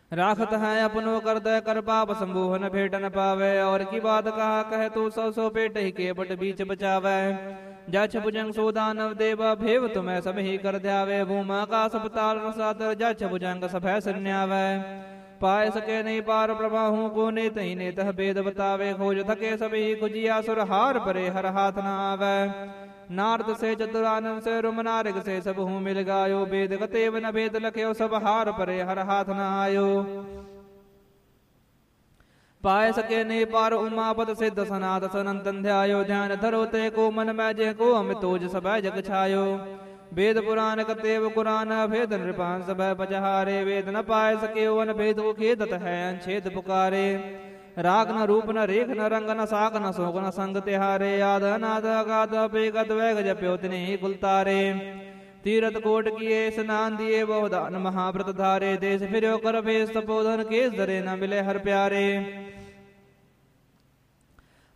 राखत है अपनो कर दय कर पाप संबोहन भेट न पावे। और की बात कहा कह तू सौ सौ पेट ही के बट बीच बचावे। जछ भुजंग सो दानव देवा भेव तुम्हें सब ही कर ध्यावे। भूमा का सपताल रसात जछ भुजंग सभय सन्यावे। पाए सके नहीं पार प्रभाहू को ने तही ने तह भेद बतावे। खोज थके सभी खुजिया सुर हार परे हर हाथ न आवे। नारद से चतुरानंद से रुम नारग से सब हूँ मिल गायो। वेद गतेव न भेद लख्यो सब हार परे हर हाथ न आयो। पाए सके नहीं पार उमापत सिद्ध सनाथ सनंतन ध्यायो। ध्यान धरो ते को मन में जे को अमितोज सब जग छायो। वेद पुराण कतेव कुरान भेद नृपान सब पचहारे। वेद न पाए सके वन भेद को खेदत है अंछेद पुकारे। राग न रूप न रेख न रंग न साग न शोक न संग तिहारे। याद अनाद अगाध बेगत वैग जप्यो तिने ही कुलतारे। तीरथ कोट किए स्नान दिए बहुदान महाव्रत धारे। देश फिर कर भेष तपोधन केस धरे न मिले हर प्यारे।